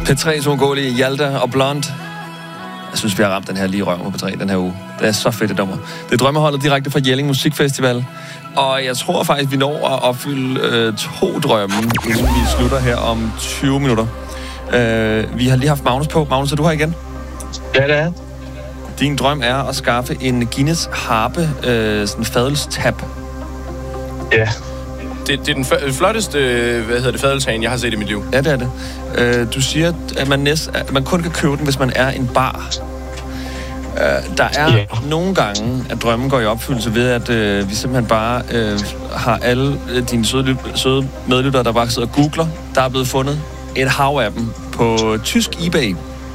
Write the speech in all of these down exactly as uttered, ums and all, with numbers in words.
P tre's uundgåelige Hjalte og Blond. Jeg synes, vi har ramt den her lige i røven på P tre den her uge. Det er så fedt, det nummer. Det er drømmeholdet direkte fra Jelling Musikfestival. Og jeg tror faktisk, vi når at opfylde øh, to drømme, inden vi slutter her om tyve minutter. Øh, vi har lige haft Magnus på. Magnus, er du her igen? Ja, det er. Din drøm er at skaffe en Guinness harpe, øh, sådan en fadelstab. Ja. Det, det er den f- flotteste, hvad hedder det, fadelshagen, jeg har set i mit liv. Ja, det er det. Øh, du siger, at man, næst, at man kun kan købe den, hvis man er en bar. Øh, der er yeah. nogle gange, at drømmen går i opfyldelse ved, at øh, vi simpelthen bare øh, har alle øh, dine søde, søde medlyttere, der bare sidder og googler. Der er blevet fundet et hav af dem på tysk eBay.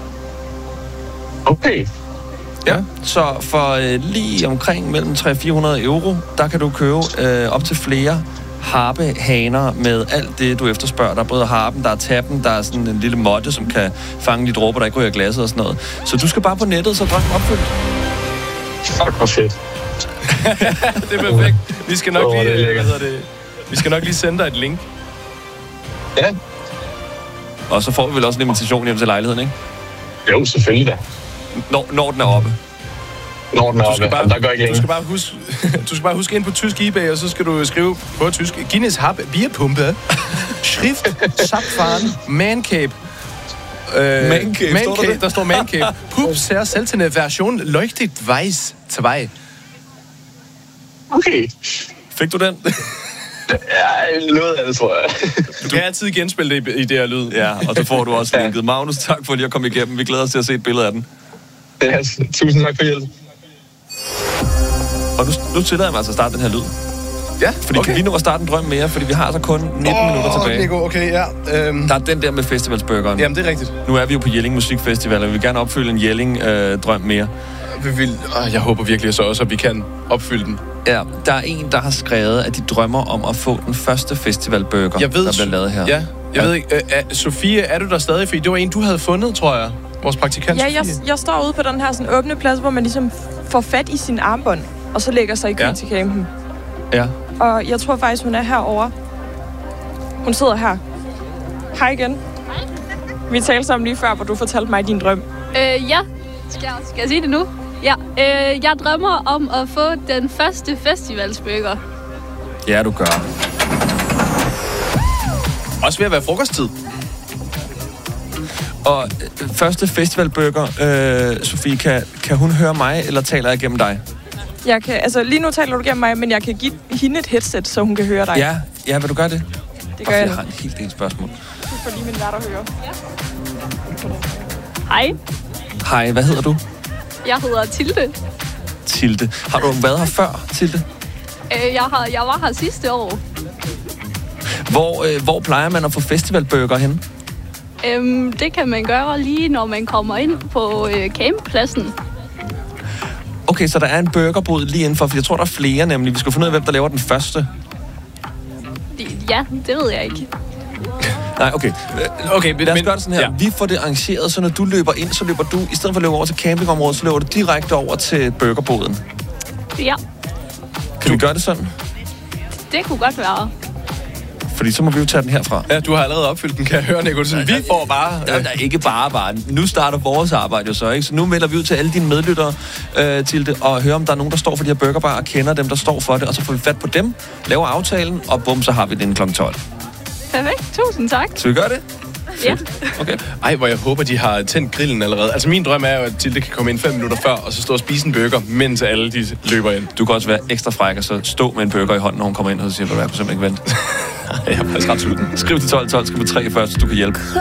Okay. Ja, så for øh, lige omkring mellem tre hundrede til fire hundrede euro, der kan du købe øh, op til flere harpehaner med alt det, du efterspørger. Der er både harpen, der er tappen, der er sådan en lille måtte, som kan fange de dråber, der ikke ryger i glasset og sådan noget. Så du skal bare på nettet, så drømmen opfyldt. Fuck, hvor fedt. Det er perfekt. Vi skal nok oh, lige, det hvad hedder det? Vi skal nok lige sende dig et link. Ja. Og så får vi vel også en invitation hjem til lejligheden, ikke? Jo, selvfølgelig da. Når, når den er oppe. Når den er oppe, bare, der går ikke længe. Du skal bare huske, du skal bare huske ind på tysk eBay, og så skal du skrive på tysk Guinness Harpe Bierpumpe, Schrift, Zapfahn, Mancape. Øh, Mancape, man står der det? Der står Mancape. Pup, sehr seltene Version, leuchtet weiß zwei. Okay. Fik du den? Ja, noget af det, tror jeg. Du kan altid genspille det i, i det her lyd. Ja, og så får du også linket. Magnus, tak for lige at komme igennem. Vi glæder os til at se et billede af den. Ja, tusind tak for hjælp. Og nu, nu tillader jeg mig altså at starte den her lyd. Ja, Fordi okay. kan vi nu at starte en drøm mere? Fordi vi har altså kun nitten oh, minutter tilbage. Nico, okay, ja. Øhm. Der er den der med festivalsburgeren. Jamen, det er rigtigt. Nu er vi jo på Jelling Musikfestival, og vi vil gerne opfylde en Jelling-drøm øh, mere. Vi vil, øh, jeg håber virkelig så også, at vi kan opfylde den. Ja, der er en, der har skrevet, at de drømmer om at få den første festivalburger, jeg ved, der bliver lavet her. Ja, jeg ja. ved ikke. Øh, uh, Sofie, er du der stadig? Fordi det var en, du havde fundet, tror jeg. Vores praktikant, Ja, jeg, jeg står ude på den her sådan åbne plads, hvor man ligesom får fat i sin armbånd, og så lægger sig i kø ja. til campen. Ja. Og jeg tror faktisk, hun er herovre. Hun sidder her. Hej igen. Hej. Vi talte sammen lige før, hvor du fortalte mig din drøm. Øh, ja. Skal jeg, skal jeg sige det nu? Ja. Øh, jeg drømmer om at få den første festivalsburger. Ja, du gør. Også ved at være frokosttid. Og øh, første festivalburger, øh, Sofie, kan, kan hun høre mig, eller taler jeg gennem dig? Jeg kan, altså lige nu taler du gennem mig, men jeg kan give hende et headset, så hun kan høre dig. Ja, ja, vil du gøre det? Det gør jeg. Jeg har en helt del spørgsmål. Du får lige min vært at høre. Ja. Hej. Hej, hvad hedder du? Jeg hedder Tilde. Tilde. Har du været her før, Tilde? Øh, jeg, har, jeg var her sidste år. Hvor, øh, hvor plejer man at få festivalburger henne? Øhm, det kan man gøre lige, når man kommer ind på øh, camppladsen. Okay, så der er en burgerbod lige indenfor, for jeg tror, der er flere nemlig. Vi skal finde ud af, hvem der laver den første. Ja, det ved jeg ikke. Nej, okay. Okay, lad os gøre det sådan her. Ja. Vi får det arrangeret, så når du løber ind, så løber du, i stedet for at løbe over til campingområdet, så løber du direkte over til burgerboden. Ja. Kan du... vi gøre det sådan? Det kunne godt være. Fordi så må vi jo tage den herfra. Ja, du har allerede opfyldt den, kan jeg høre, Nico. Vi får bare... Der, der er ikke bare bare. Nu starter vores arbejde jo så, ikke? Så nu melder vi ud til alle dine medlyttere øh, til det, og hører, om der er nogen, der står for de her burgerbarer, og kender dem, der står for det, og så får vi fat på dem, laver aftalen, og bum, så har vi den klokken tolv. Perfekt, tusind tak. Så vi gør det? Ja. Okay. Ej, hvor jeg håber, de har tændt grillen allerede. Altså, min drøm er jo, at Tilde kan komme ind fem minutter før, og så stå og spise en burger, mens alle de løber ind. Du kan også være ekstra fræk, og så stå med en burger i hånden, når hun kommer ind, og så siger du, at du kan simpelthen ikke vente. Jeg er faktisk ret sulten. Skriv til tolv tolv, skriv på tre først, så du kan hjælpe.